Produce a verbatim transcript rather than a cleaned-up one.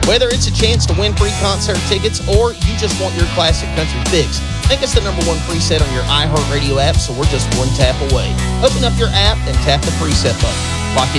Whether it's a chance to win free concert tickets or you just want your classic country fix, make us the number one preset on your iHeartRadio app so we're just one tap away. Open up your app and tap the preset button. Lock